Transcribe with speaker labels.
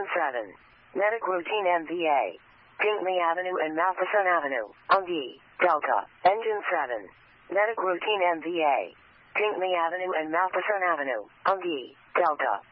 Speaker 1: 7. Medic routine MVA. Pinckney Avenue and Matheson Avenue, Ungi, Delta. Engine 7. Medic routine MVA. Pinckney Avenue and Matheson Avenue, Ungi, Delta.